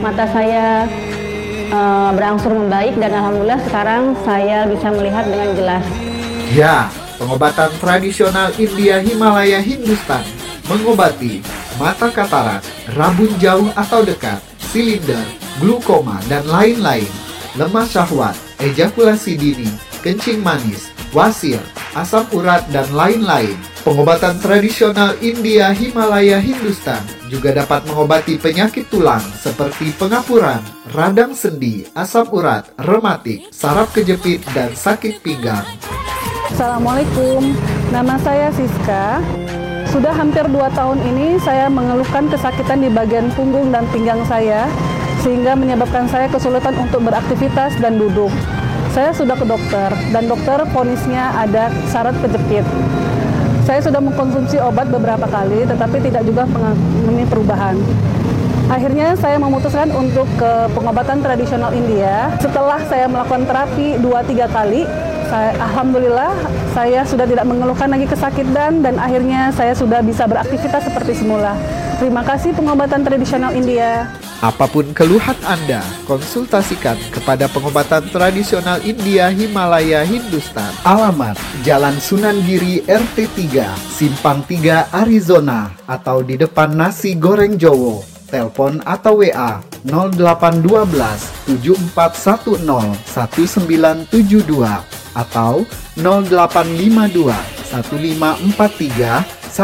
mata saya berangsur membaik dan alhamdulillah sekarang saya bisa melihat dengan jelas. Ya, pengobatan tradisional India Himalaya Hindustan mengobati mata katarak, rabun jauh atau dekat, silinder, glukoma, dan lain-lain, lemah syahwat, ejakulasi dini, kencing manis, wasir, asam urat, dan lain-lain. Pengobatan tradisional India Himalaya Hindustan juga dapat mengobati penyakit tulang seperti pengapuran, radang sendi, asam urat, rematik, saraf kejepit, dan sakit pinggang. Assalamualaikum, nama saya Siska. Sudah hampir 2 tahun ini saya mengeluhkan kesakitan di bagian punggung dan pinggang saya, sehingga menyebabkan saya kesulitan untuk beraktivitas dan duduk. Saya sudah ke dokter, dan dokter vonisnya ada saraf kejepit. Saya sudah mengkonsumsi obat beberapa kali, tetapi tidak juga mengalami perubahan. Akhirnya saya memutuskan untuk ke pengobatan tradisional India. Setelah saya melakukan terapi 2-3 kali, alhamdulillah saya sudah tidak mengeluhkan lagi kesakitan dan akhirnya saya sudah bisa beraktivitas seperti semula. Terima kasih pengobatan tradisional India. Apapun keluhan Anda, konsultasikan kepada pengobatan tradisional India Himalaya Hindustan. Alamat Jalan Sunan Giri RT 3, Simpang 3, Arizona, atau di depan Nasi Goreng Jowo. Telepon atau WA 0812 7410 1972 atau 0852 1543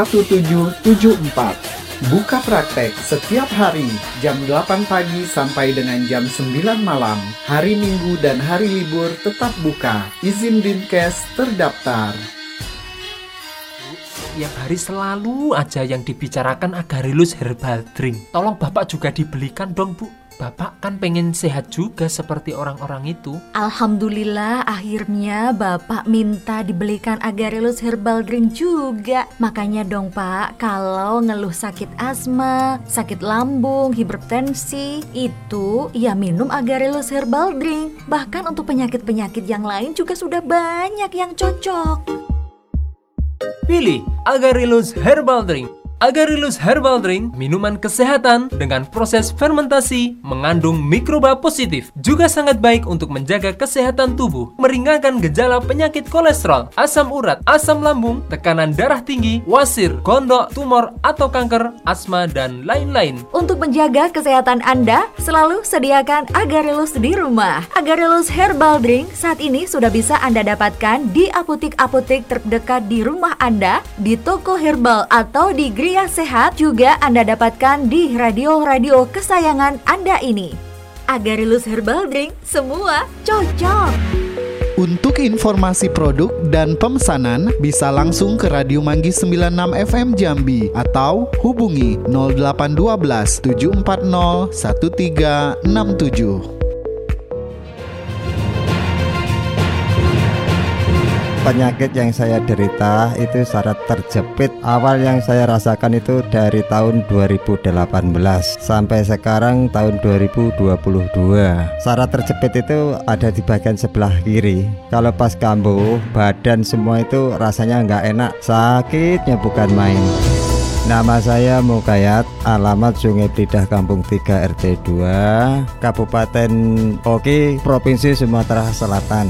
1774. Buka praktek setiap hari jam 8 pagi sampai dengan jam 9 malam. Hari Minggu dan hari libur tetap buka. Izin Dinkes terdaftar. Tiap hari selalu aja yang dibicarakan Agarelus Herbal Drink. Tolong Bapak juga dibelikan dong, Bu. Bapak kan pengen sehat juga seperti orang-orang itu. Alhamdulillah akhirnya Bapak minta dibelikan Agarelus Herbal Drink juga. Makanya dong Pak, kalau ngeluh sakit asma, sakit lambung, hipertensi, itu ya minum Agarelus Herbal Drink. Bahkan untuk penyakit-penyakit yang lain juga sudah banyak yang cocok. Pilih Agarelus Herbal Drink. Agarelus Herbal Drink, minuman kesehatan dengan proses fermentasi, mengandung mikroba positif, juga sangat baik untuk menjaga kesehatan tubuh, meringankan gejala penyakit kolesterol, asam urat, asam lambung, tekanan darah tinggi, wasir, gondok, tumor atau kanker, asma, dan lain-lain. Untuk menjaga kesehatan Anda, selalu sediakan Agarelus di rumah. Agarelus Herbal Drink saat ini sudah bisa Anda dapatkan di apotek-apotek terdekat di rumah Anda, di toko herbal atau di Gria Sehat, juga Anda dapatkan di radio-radio kesayangan Anda ini. Agarelus Herbal Drink, semua cocok. Untuk informasi produk dan pemesanan bisa langsung ke Radio Manggis 96 FM Jambi atau hubungi 0812 740 1367. Penyakit yang saya derita itu saraf terjepit. Awal yang saya rasakan itu dari tahun 2018 sampai sekarang tahun 2022. Saraf terjepit itu ada di bagian sebelah kiri. Kalau pas kambuh, badan semua itu rasanya nggak enak, sakitnya bukan main. Nama saya Mukayat, alamat Sungai Blidah Kampung 3 RT 2, Kabupaten Oki, Provinsi Sumatera Selatan.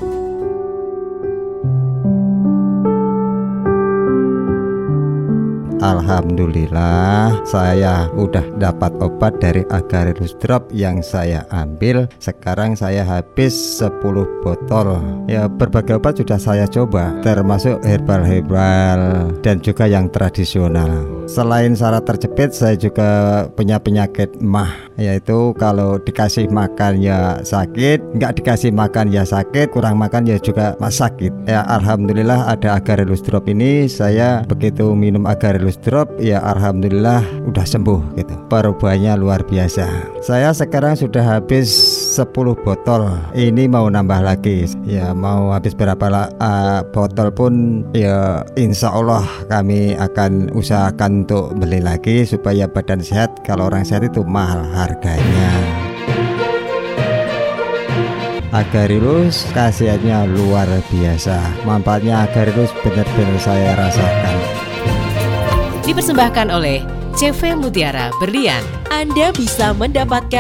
Alhamdulillah saya udah dapat obat dari Agarelus Drop yang saya ambil. Sekarang saya habis 10 botol. Ya, berbagai obat sudah saya coba, termasuk herbal-herbal dan juga yang tradisional. Selain saraf terjepit, saya juga punya penyakit MAH, yaitu kalau dikasih makan ya sakit, nggak dikasih makan ya sakit, kurang makan ya juga sakit. Ya, alhamdulillah ada Agarelus Drop ini. Saya begitu minum Agarelus Drop, ya alhamdulillah udah sembuh gitu. Perubahannya luar biasa. Saya sekarang sudah habis 10 botol. Ini mau nambah lagi. Ya mau habis berapa botol pun ya insya Allah kami akan usahakan untuk beli lagi supaya badan sehat. Kalau orang sehat itu mahal harganya. Agarelus khasiatnya luar biasa. Manfaatnya Agarelus benar-benar saya rasakan. Dipersembahkan oleh CV Mutiara Berlian. Anda bisa mendapatkan